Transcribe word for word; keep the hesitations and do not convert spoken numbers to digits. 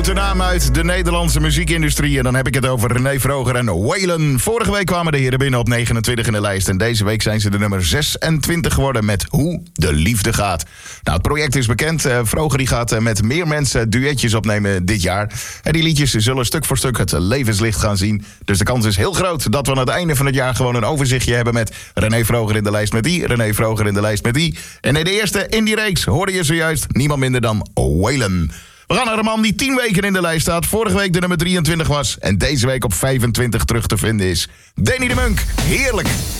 grote naam uit de Nederlandse muziekindustrie. En dan heb ik het over René Vroger en Waylon. Vorige week kwamen de heren binnen op negenentwintig in de lijst. En deze week zijn ze de nummer zesentwintig geworden met Hoe de Liefde Gaat. Nou, het project is bekend. Uh, Vroger die gaat uh, met meer mensen duetjes opnemen dit jaar. En die liedjes zullen stuk voor stuk het levenslicht gaan zien. Dus de kans is heel groot dat we aan het einde van het jaar gewoon een overzichtje hebben met René Vroger in de lijst met die, René Vroger in de lijst met die. En in de eerste in die reeks hoorde je zojuist niemand minder dan Waylon. We gaan naar een man die tien weken in de lijst staat. Vorige week de nummer drieëntwintig was. En deze week op vijfentwintig terug te vinden is. Danny de Munk. Heerlijk.